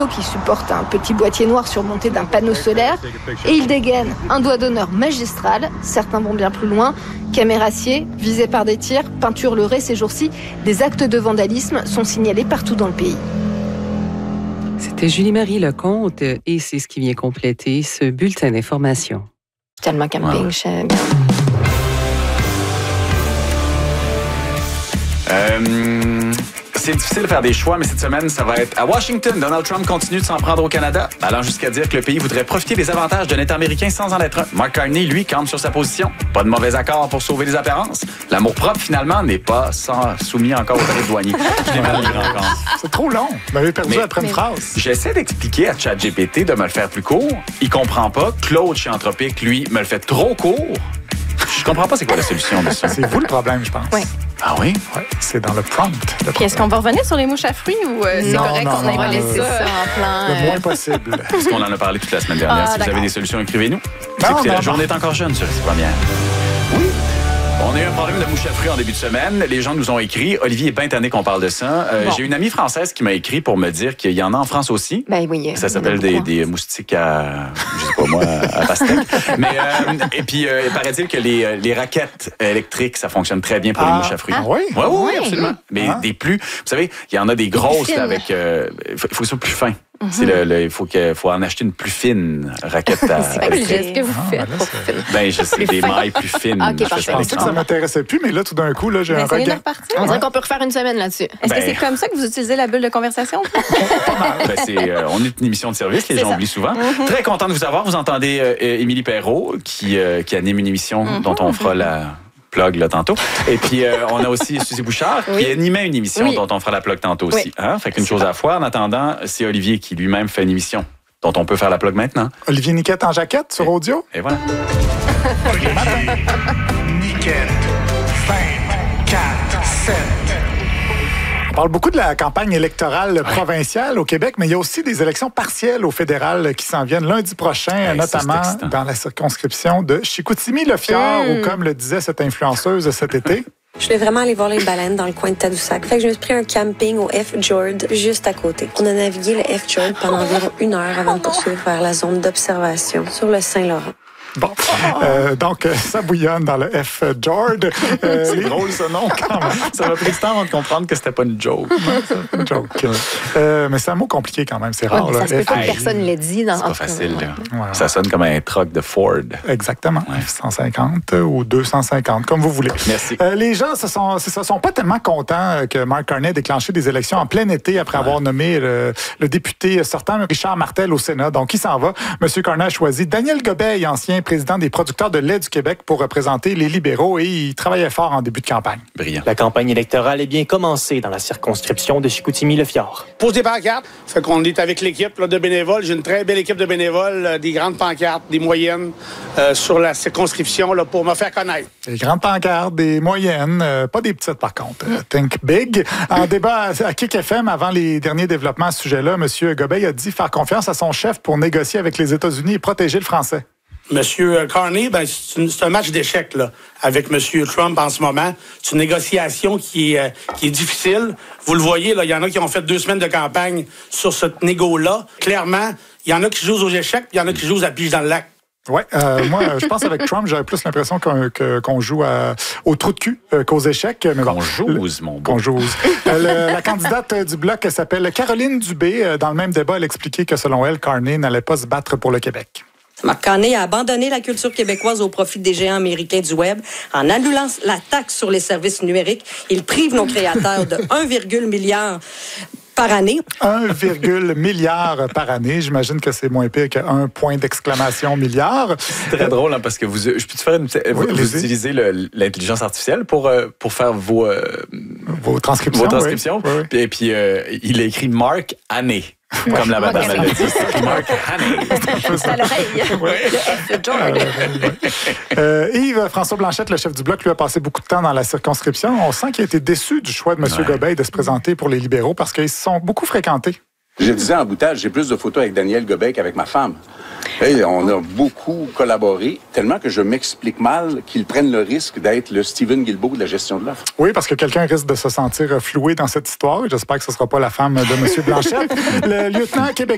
qui supporte un petit boîtier noir surmonté d'un panneau solaire et il dégaine un doigt d'honneur magistral. Certains vont bien plus loin. Caméraciers, visés par des tirs, peinture leurrée ces jours-ci, des actes de vandalisme sont signalés partout dans le pays. C'était Julie-Marie Lecomte et c'est ce qui vient compléter ce bulletin d'information. Tellement camping, C'est difficile de faire des choix, mais cette semaine, ça va être à Washington. Donald Trump continue de s'en prendre au Canada, allant jusqu'à dire que le pays voudrait profiter des avantages d'un État américain sans en être un. Mark Carney, lui, campe sur sa position. Pas de mauvais accord pour sauver les apparences. L'amour-propre, finalement, n'est pas soumis encore aux tarifs douaniers. Je l'ai mal lu encore. C'est trop long. Vous m'avez perdu après une phrase. J'essaie d'expliquer à ChatGPT de me le faire plus court. Il comprend pas. Claude chez Anthropic, lui, me le fait trop court. Je comprends pas c'est quoi la solution de ça. C'est vous le problème, je pense. Oui. Ah oui? Oui, c'est dans le prompt. Puis est-ce qu'on va revenir sur les mouches à fruits ou c'est correct qu'on ait laissé ça en plan... Le moins possible. Parce qu'on en a parlé toute la semaine dernière. Si vous avez des solutions, écrivez-nous. Écoutez, la journée est encore jeune, sur les premières. Oui. On a eu un problème de mouche à fruits en début de semaine. Les gens nous ont écrit. Olivier est bien tanné qu'on parle de ça. J'ai une amie française qui m'a écrit pour me dire qu'il y en a en France aussi. Ben oui. Ça s'appelle des moustiques à, je sais pas moi, à pastèque. Mais et puis il paraît-il que les raquettes électriques, ça fonctionne très bien pour les mouches à fruits. Ah oui? Oui, absolument. Mais des plus, vous savez, il y en a des grosses là, avec. Il faut que ce soit plus fin. Il faut en acheter une plus fine raquette à. C'est quel geste que vous faites pour fine? Ben, je sais, des mailles plus fines. OK, Je pensais que ça m'intéressait plus, mais là, tout d'un coup, là, j'ai un regain. On dirait qu'on peut refaire une semaine là-dessus. Est-ce que c'est comme ça que vous utilisez la bulle de conversation? On est une émission de service, les gens oublient souvent. Très content de vous avoir. Vous entendez Émilie Perrault qui anime une émission dont on fera la plug là tantôt. Et puis on a aussi Suzy Bouchard qui animait une émission dont on fera la plug tantôt aussi. Hein? Fait qu'une chose à la fois. En attendant, c'est Olivier qui lui-même fait une émission dont on peut faire la plug maintenant. Olivier Niquette en jaquette sur audio. Et voilà. Olivier Niquette, 5, 4, 7. On parle beaucoup de la campagne électorale provinciale au Québec, mais il y a aussi des élections partielles au fédéral qui s'en viennent lundi prochain, notamment dans la circonscription de Chicoutimi-Le-Fjord, où, comme le disait cette influenceuse cet été, je vais vraiment aller voir les baleines dans le coin de Tadoussac. Fait que je me suis pris un camping au Fjord juste à côté. On a navigué le Fjord pendant environ 1 heure avant de poursuivre vers la zone d'observation sur le Saint-Laurent. Bon, donc ça bouillonne dans le Fjord. C'est drôle ce nom quand même. Ça m'a pris du temps avant de comprendre que c'était pas une joke. C'est une joke. Mais c'est un mot compliqué quand même, c'est rare. Ça se peut pas que personne ne l'ait dit. C'est pas facile. Ça sonne comme un truck de Ford. Exactement. 150 ou 250, comme vous voulez. Merci. Les gens se sont pas tellement contents que Mark Carney ait déclenché des élections en plein été après avoir nommé le député sortant Richard Martel au Sénat. Donc, il s'en va. M. Carney a choisi Daniel Gobeil, ancien président des producteurs de lait du Québec, pour représenter les libéraux, et il travaillait fort en début de campagne. Brillant. La campagne électorale est bien commencée dans la circonscription de Chicoutimi-Le-Fjord. Pose des pancartes. Fait qu'on est avec l'équipe de bénévoles. J'ai une très belle équipe de bénévoles, des grandes pancartes, des moyennes sur la circonscription là, pour me faire connaître. Des grandes pancartes, des moyennes, pas des petites par contre. Think big. En débat à Kick FM, avant les derniers développements à ce sujet-là, M. Gobeil a dit faire confiance à son chef pour négocier avec les États-Unis et protéger le français. Monsieur Carney, c'est un match d'échecs là, avec Monsieur Trump en ce moment. C'est une négociation qui est difficile. Vous le voyez, là, il y en a qui ont fait 2 semaines de campagne sur ce négo-là. Clairement, il y en a qui jouent aux échecs, puis il y en a qui jouent à la pige dans le lac. Oui, moi, je pense avec Trump, j'avais plus l'impression qu'on joue au trou de cul qu'aux échecs. Mais qu'on jouse, mon beau. Qu'on jouse. La candidate du Bloc s'appelle Caroline Dubé. Dans le même débat, elle expliquait que selon elle, Carney n'allait pas se battre pour le Québec. Mark Carney a abandonné la culture québécoise au profit des géants américains du Web. En annulant la taxe sur les services numériques, il prive nos créateurs de 1,1 milliard par année. 1,1 milliard par année. J'imagine que c'est moins pire qu'un point d'exclamation milliard. C'est très drôle, hein, parce que je peux te faire vous utilisez l'intelligence artificielle pour faire vos transcriptions. Vos transcriptions. Oui. Et puis, il a écrit Mark Haney. Comme la madame l'a dit, c'est Mark Haney. C'est à l'oreille. Yves François Blanchette, le chef du Bloc, lui a passé beaucoup de temps dans la circonscription. On sent qu'il a été déçu du choix de M. Gobeil de se présenter pour les libéraux parce qu'ils se sont beaucoup fréquentés. Je disais en boutade, j'ai plus de photos avec Daniel Gobeil qu'avec ma femme. Et on a beaucoup collaboré, tellement que je m'explique mal qu'ils prennent le risque d'être le Stephen Guilbeault de la gestion de l'offre. Oui, parce que quelqu'un risque de se sentir floué dans cette histoire. J'espère que ce ne sera pas la femme de M. Blanchette. Le lieutenant québécois